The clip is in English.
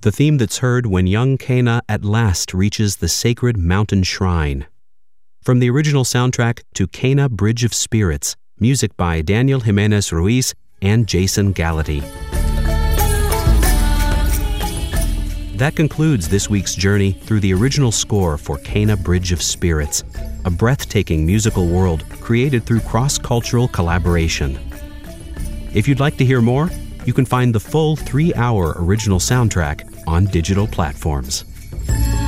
the theme that's heard when young Cana at last reaches the sacred mountain shrine. From the original soundtrack to Cana Bridge of Spirits, music by Daniel Jimenez Ruiz and Jason Gallaty. That concludes this week's journey through the original score for Cana Bridge of Spirits, a breathtaking musical world created through cross-cultural collaboration. If you'd like to hear more, you can find the full 3-hour original soundtrack on digital platforms.